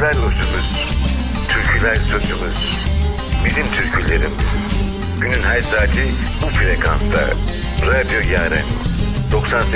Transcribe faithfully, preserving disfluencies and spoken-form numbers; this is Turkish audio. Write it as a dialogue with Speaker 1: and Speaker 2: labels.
Speaker 1: Aşklar lüzumuz, türküler sözümüz. Bizim türkülerimiz. Günün her saati bu frekansta. Radyo Yaren doksan sekiz